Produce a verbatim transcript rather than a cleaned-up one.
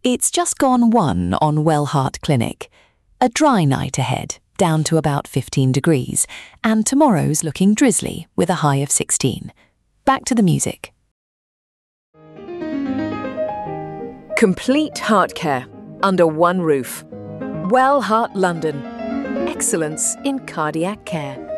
It's just gone one on Wellheart Clinic. A dry night ahead, down to about fifteen degrees, and tomorrow's looking drizzly with a high of sixteen. Back to the music. Complete heart care under one roof. Wellheart London. Excellence in cardiac care.